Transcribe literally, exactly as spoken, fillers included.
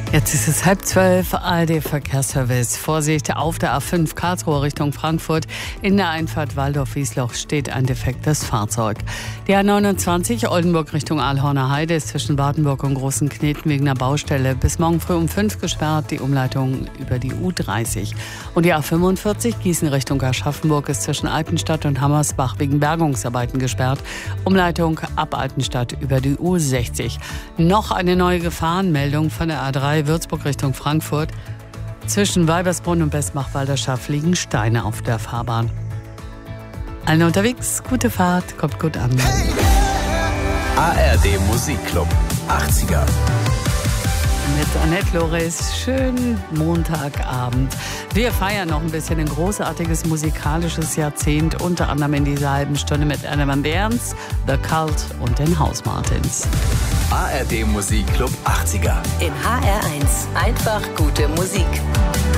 Jetzt ist es halb zwölf, A R D-Verkehrsservice. Vorsicht, auf der A fünf Karlsruhe Richtung Frankfurt. In der Einfahrt Waldorf-Wiesloch steht ein defektes Fahrzeug. Die A neunundzwanzig Oldenburg Richtung Aalhorner Heide ist zwischen Wartenburg und Großen Kneten wegen einer Baustelle bis morgen früh um fünf gesperrt. Die Umleitung über die U dreißig. Und die A fünfundvierzig Gießen Richtung Aschaffenburg ist zwischen Altenstadt und Hammersbach wegen Bergungsarbeiten gesperrt. Umleitung ab Altenstadt über die U sechzig. Noch eine neue Gefahrenmeldung von der A drei Würzburg Richtung Frankfurt. Zwischen Weibersbrunn und Bestmach-Walderschaft liegen Steine auf der Fahrbahn. Allen unterwegs, gute Fahrt, kommt gut an. A R D Musikclub achtziger. Mit Annette Loris, schönen Montagabend. Wir feiern noch ein bisschen ein großartiges musikalisches Jahrzehnt, unter anderem in dieser halben Stunde mit Anna Van Berns, The Cult und den House Martins. A R D Musikclub achtziger. In H R eins. Einfach gute Musik.